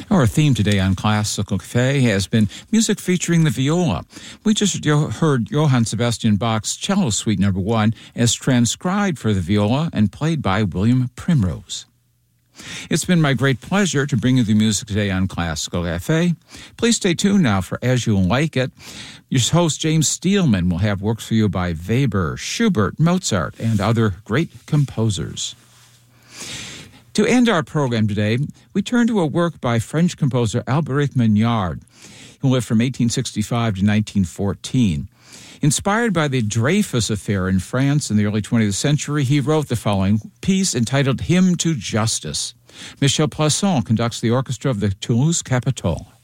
Our theme today on Classical Cafe has been music featuring the viola. We just heard Johann Sebastian Bach's Cello Suite No. 1 as transcribed for the viola and played by William Primrose. It's been my great pleasure to bring you the music today on Classical Cafe. Please stay tuned now for As You Like It. Your host, James Steelman, will have works for you by Weber, Schubert, Mozart, and other great composers. To end our program today, we turn to a work by French composer Albéric Mignard, who lived from 1865 to 1914. Inspired by the Dreyfus Affair in France in the early 20th century, he wrote the following piece entitled Hymn to Justice. Michel Plasson conducts the orchestra of the Toulouse Capitol.